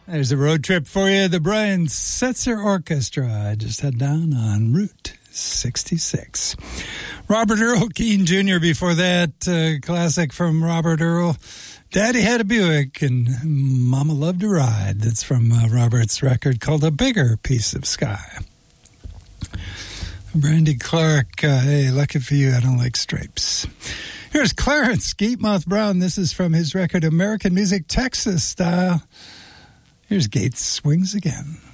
There's a road trip for you. The Brian Setzer Orchestra. Just head down on Route 66. Robert Earl Keen Jr. before that. Classic from Robert Earl. Daddy Had a Buick and Mama Loved to Ride. That's from Robert's record called A Bigger Piece of Sky. Brandy Clark. Hey, lucky for you, I don't like stripes. Here's Clarence Gatemouth Brown. This is from his record American Music Texas Style. Here's Gates Swings Again.